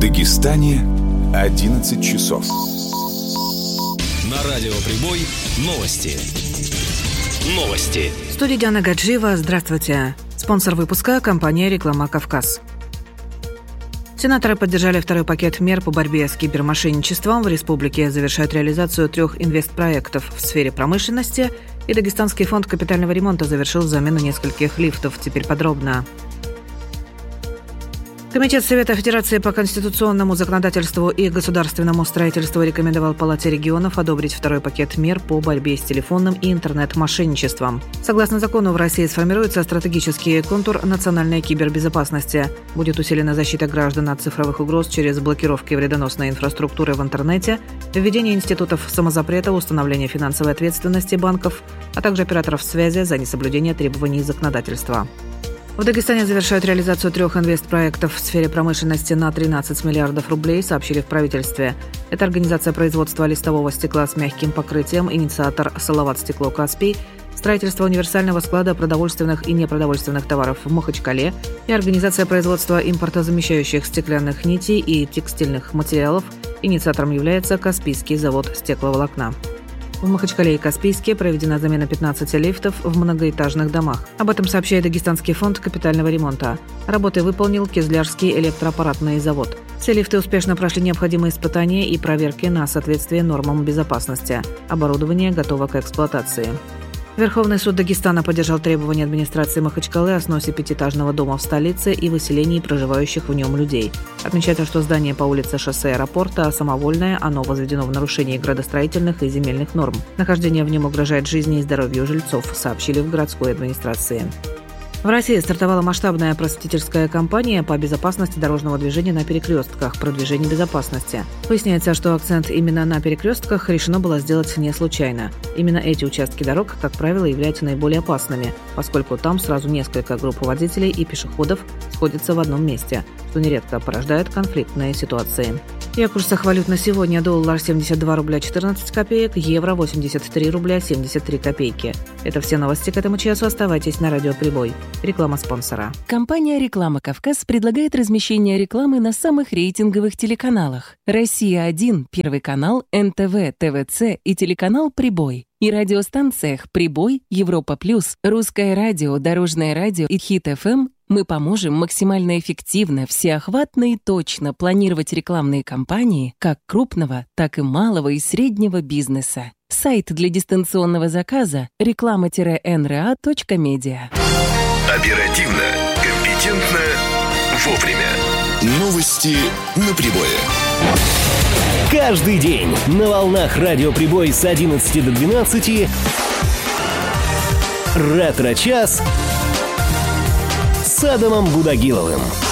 Дагестане 11 часов. На радио «Прибой» новости. В студии Диана Гаджиева. Здравствуйте. Спонсор выпуска – компания «Реклама Кавказ». Сенаторы поддержали второй пакет мер по борьбе с кибермошенничеством. В республике завершают реализацию 3 инвестпроектов в сфере промышленности, и Дагестанский фонд капитального ремонта завершил замену нескольких лифтов. Теперь подробно. Комитет Совета Федерации по конституционному законодательству и государственному строительству рекомендовал Палате регионов одобрить второй пакет мер по борьбе с телефонным и интернет-мошенничеством. Согласно закону, в России сформируется стратегический контур национальной кибербезопасности. Будет усилена защита граждан от цифровых угроз через блокировки вредоносной инфраструктуры в интернете, введение институтов самозапрета, установление финансовой ответственности банков, а также операторов связи за несоблюдение требований законодательства. В Дагестане завершают реализацию 3 инвестпроектов в сфере промышленности на 13 миллиардов рублей, сообщили в правительстве. Это организация производства листового стекла с мягким покрытием, инициатор «Салават Стекло Каспий», строительство универсального склада продовольственных и непродовольственных товаров в Махачкале и организация производства импортозамещающих стеклянных нитей и текстильных материалов. Инициатором является Каспийский завод стекловолокна. В Махачкале и Каспийске проведена замена 15 лифтов в многоэтажных домах. Об этом сообщает Дагестанский фонд капитального ремонта. Работы выполнил Кизлярский электроаппаратный завод. Все лифты успешно прошли необходимые испытания и проверки на соответствие нормам безопасности. Оборудование готово к эксплуатации. Верховный суд Дагестана поддержал требования администрации Махачкалы о сносе 5-этажного дома в столице и выселении проживающих в нем людей. Отмечается, что здание по улице Шоссе аэропорта самовольное, оно возведено в нарушении градостроительных и земельных норм. Нахождение в нем угрожает жизни и здоровью жильцов, сообщили в городской администрации. В России стартовала масштабная просветительская кампания по безопасности дорожного движения на перекрестках, продвижению безопасности. Выясняется, что акцент именно на перекрестках решено было сделать не случайно. Именно эти участки дорог, как правило, являются наиболее опасными, поскольку там сразу несколько групп водителей и пешеходов сходятся в одном месте, что нередко порождает конфликтные ситуации. И о курсах валют на сегодня: доллар 72 рубля 14 копеек, евро 83 рубля 73 копейки. Это все новости к этому часу. Оставайтесь на радио «Прибой». Реклама спонсора. Компания «Реклама Кавказ» предлагает размещение рекламы на самых рейтинговых телеканалах: «Россия-1», Первый канал, НТВ, ТВЦ и телеканал «Прибой». И радиостанциях «Прибой», «Европа Плюс», «Русское радио», «Дорожное радио» и «Хит-ФМ». Мы поможем максимально эффективно, всеохватно и точно планировать рекламные кампании как крупного, так и малого и среднего бизнеса. Сайт для дистанционного заказа – reklama-nra.media. Оперативно, компетентно, вовремя. Новости на Прибое. Каждый день на волнах радио «Прибой» с 11 до 12 «Ретро-час» с Адамом Будагиловым.